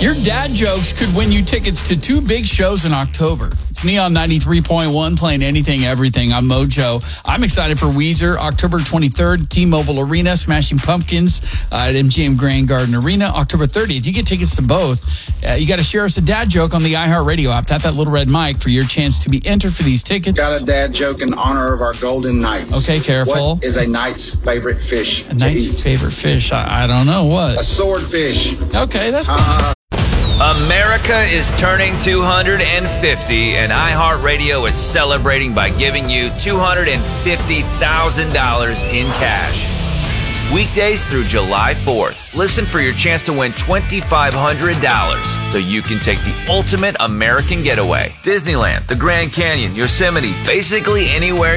Your dad jokes could win you tickets to 2 big shows in October. It's Neon 93.1 playing anything, everything. I'm Mojo. I'm excited for Weezer, October 23rd, T-Mobile Arena, Smashing Pumpkins at MGM Grand Garden Arena, October 30th. You get tickets to both. You got to share us a dad joke on the iHeartRadio app. Tap that little red mic for your chance to be entered for these tickets. Got a dad joke in honor of our golden knights. Okay, careful. What is a knight's favorite fish? A knight's favorite fish? I don't know. What? A swordfish. Okay, that's America is turning 250, and iHeartRadio is celebrating by giving you $250,000 in cash. Weekdays through July 4th. Listen for your chance to win $2,500 so you can take the ultimate American getaway. Disneyland, the Grand Canyon, Yosemite, basically anywhere